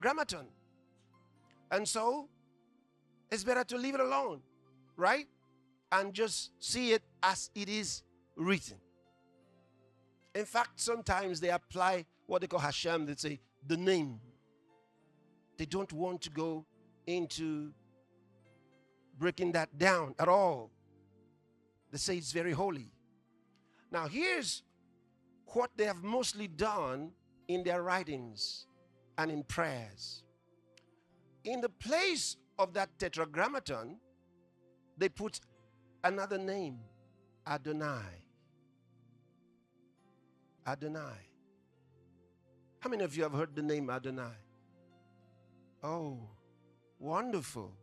tetragrammaton. And so, it's better to leave it alone, right? And just see it as it is written. In fact, sometimes they apply what they call Hashem. They say the name. They don't want to go into breaking that down at all. They say it's very holy. Now, here's what they have mostly done in their writings and in prayers. In the place of that tetragrammaton, they put another name, Adonai. Adonai. How many of you have heard the name Adonai? Oh, wonderful.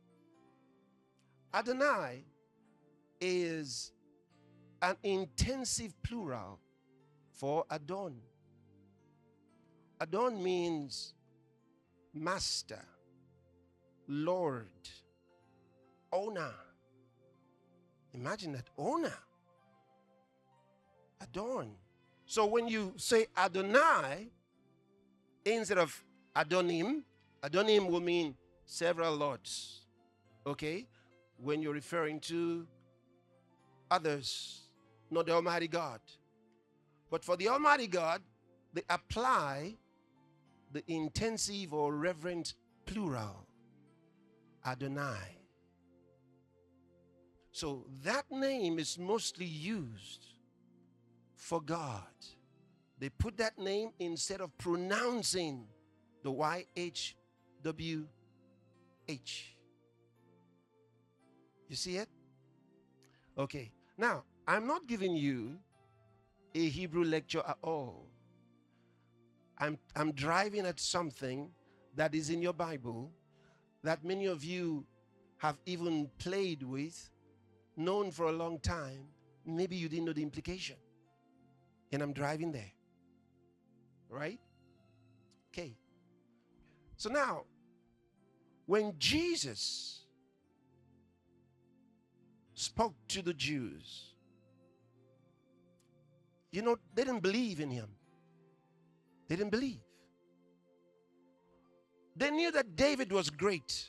Adonai is an intensive plural for Adon. Adon means master, Lord, owner. Imagine that, owner. Adon. So when you say Adonai, instead of Adonim, Adonim will mean several lords. Okay? When you're referring to others, not the Almighty God. But for the Almighty God, they apply the intensive or reverent plural, Adonai. So that name is mostly used for God. They put that name instead of pronouncing the YHWH. You see it? Okay. Now, I'm not giving you a Hebrew lecture at all. I'm driving at something that is in your Bible that many of you have even played with, known for a long time. Maybe you didn't know the implication. And I'm driving there. Right? Okay. So now, when Jesus spoke to the Jews, you know, they didn't believe in him. They didn't believe. They knew that David was great.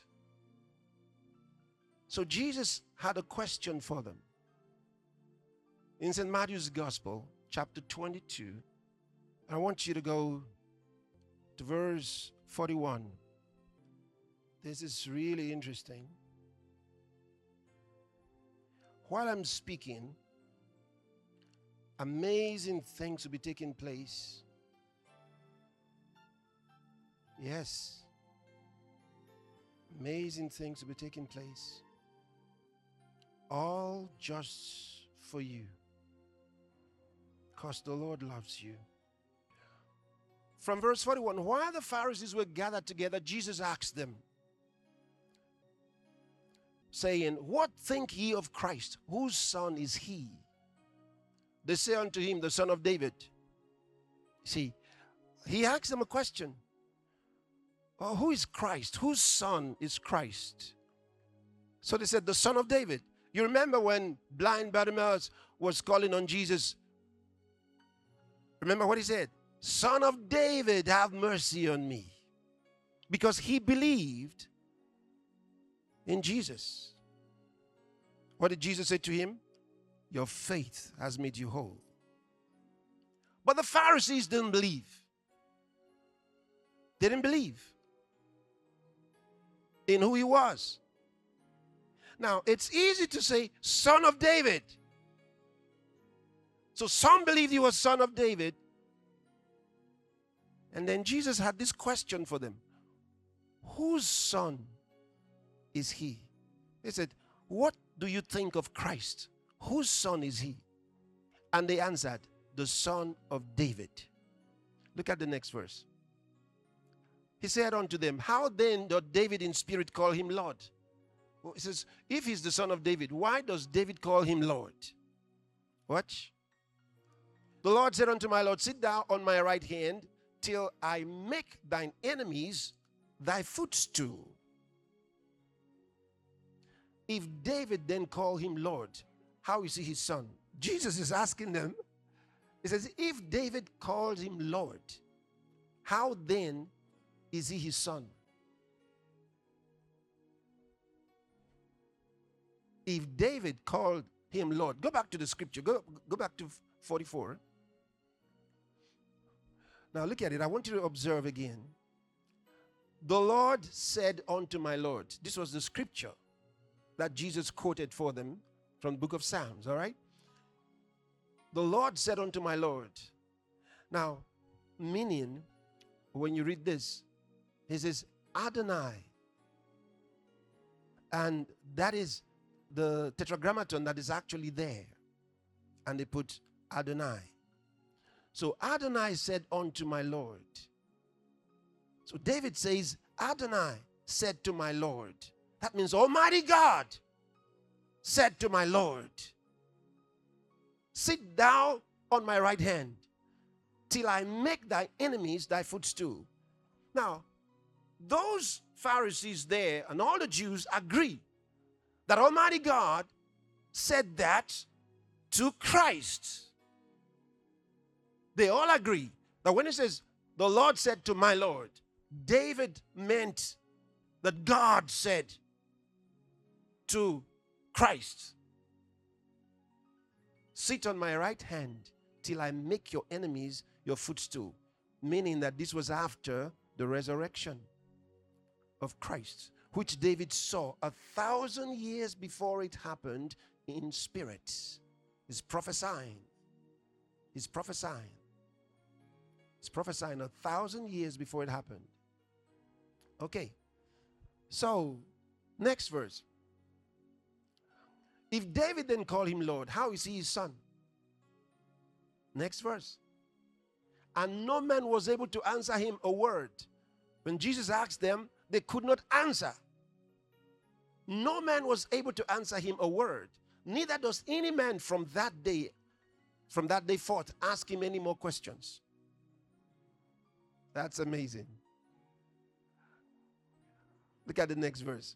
So Jesus had a question for them. In St. Matthew's Gospel, chapter 22, I want you to go to verse 41. This is really interesting. While I'm speaking, amazing things will be taking place. Yes. Amazing things will be taking place. All just for you. Because the Lord loves you. From verse 41, while the Pharisees were gathered together, Jesus asked them, saying, what think ye of Christ? Whose son is he? They say unto him, the son of David. See, he asked them a question. Oh, who is Christ? Whose son is Christ? So they said, the son of David. You remember when blind Bartimaeus was calling on Jesus? Remember what he said? Son of David, have mercy on me. Because he believed in Jesus. What did Jesus say to him? Your faith has made you whole. But the Pharisees didn't believe. They didn't believe in who he was. Now, it's easy to say, son of David. So some believed he was son of David. And then Jesus had this question for them. Whose son is he? They said, what do you think of Christ? Whose son is he? And they answered, the son of David. Look at the next verse. He said unto them, how then doth David in spirit call him Lord? Well, he says, if he's the son of David, why does David call him Lord? Watch. The Lord said unto my Lord, sit thou on my right hand till I make thine enemies thy footstool. If David then call him Lord, how is he his son? Jesus is asking them. He says, if David calls him Lord, how then is he his son? If David called him Lord, go back to the scripture. Go back to 44. Now look at it. I want you to observe again. The Lord said unto my Lord. This was the scripture that Jesus quoted for them from the book of Psalms, all right? The Lord said unto my Lord. Now, meaning, when you read this, he says, Adonai. And that is the tetragrammaton that is actually there. And they put Adonai. So Adonai said unto my Lord. So David says, Adonai said to my Lord. That means Almighty God said to my Lord, sit thou on my right hand till I make thy enemies thy footstool. Now, those Pharisees there and all the Jews agree that Almighty God said that to Christ. They all agree that when it says, the Lord said to my Lord, David meant that God said to Christ, sit on my right hand till I make your enemies your footstool. Meaning that this was after the resurrection of Christ, which David saw 1,000 years before it happened in spirit. He's prophesying. He's prophesying. He's prophesying 1,000 years before it happened. Okay. So, next verse. If David then called him Lord, how is he his son? Next verse. And no man was able to answer him a word. When Jesus asked them, they could not answer. No man was able to answer him a word. Neither does any man from that day forth, ask him any more questions. That's amazing. Look at the next verse.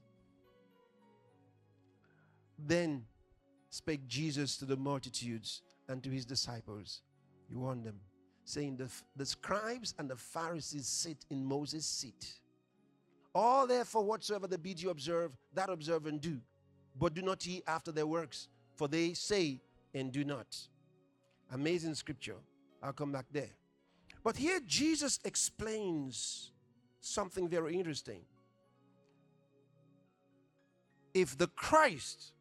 Then spake Jesus to the multitudes and to his disciples. He warned them, saying, the scribes and the Pharisees sit in Moses' seat. All therefore whatsoever the bid you observe, that observe and do. But do not ye after their works, for they say and do not. Amazing scripture. I'll come back there. But here Jesus explains something very interesting. If the Christ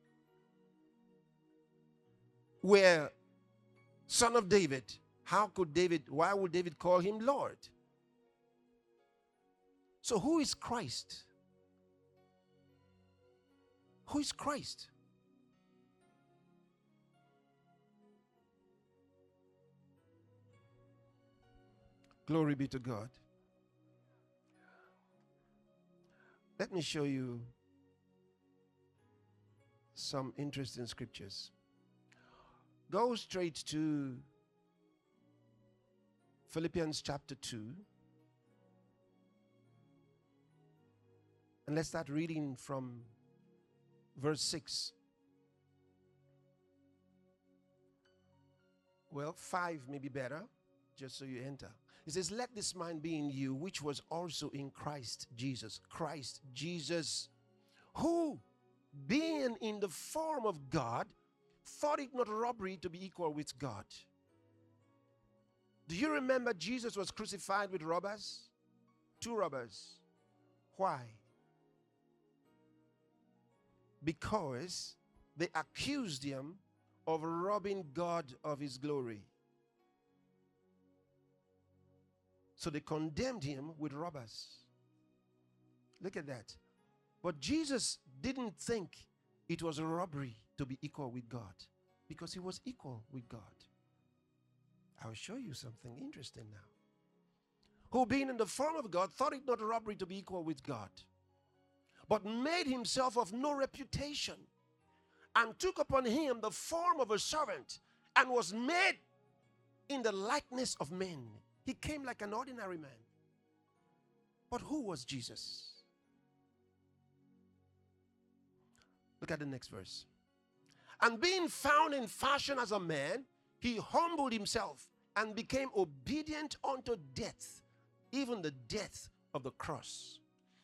were son of David, why would David call him Lord? So who is Christ? Who is Christ? Glory be to God. Let me show you some interesting scriptures. Go straight to Philippians chapter 2. And let's start reading from verse 6. Well, 5 may be better, just so you enter. It says, let this mind be in you, which was also in Christ Jesus. Christ Jesus, who, being in the form of God, thought it not robbery to be equal with God. Do you remember Jesus was crucified with robbers? 2 robbers. Why? Because they accused him of robbing God of his glory. So they condemned him with robbers. Look at that. But Jesus didn't think it was a robbery to be equal with God, because he was equal with God. I'll show you something interesting now. Who being in the form of God thought it not a robbery to be equal with God, but made himself of no reputation, and took upon him the form of a servant, and was made in the likeness of men. He came like an ordinary man. But who was Jesus? Look at the next verse. And being found in fashion as a man, he humbled himself and became obedient unto death, even the death of the cross